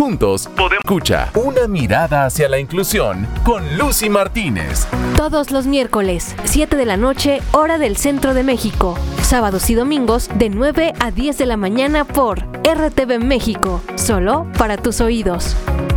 Juntos podemos escuchar una mirada hacia la inclusión con Lucy Martínez. Todos los miércoles, 7 de la noche, hora del Centro de México. Sábados y domingos, de 9 a 10 de la mañana por RTV México. Solo para tus oídos.